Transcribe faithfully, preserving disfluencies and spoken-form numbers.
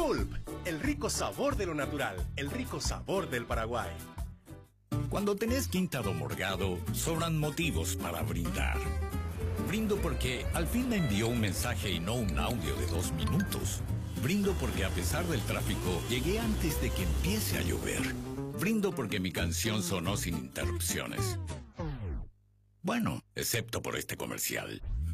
Gulp, el rico sabor de lo natural, el rico sabor del Paraguay. Cuando tenés Quinta do Morgado, sobran motivos para brindar. Brindo porque al fin me envió un mensaje y no un audio de dos minutos. Brindo porque a pesar del tráfico, llegué antes de que empiece a llover. Brindo porque mi canción sonó sin interrupciones. Bueno, excepto por este comercial.